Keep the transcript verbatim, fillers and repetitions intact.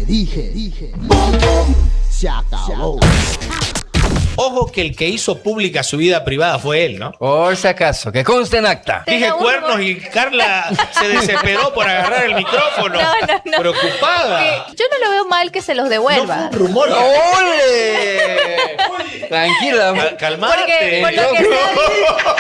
dije, dije, dije. Se acabó. Ojo que el que hizo pública su vida privada fue él, ¿no? Por si acaso, que conste en acta. Dije Tenga un cuernos rumor. y Carla se desesperó por agarrar el micrófono. No, no, no. Preocupada. Que yo no lo veo mal que se los devuelva. No fue un rumor. ¡Ole! Tranquila. Cal- Calmate. Porque por lo que No. está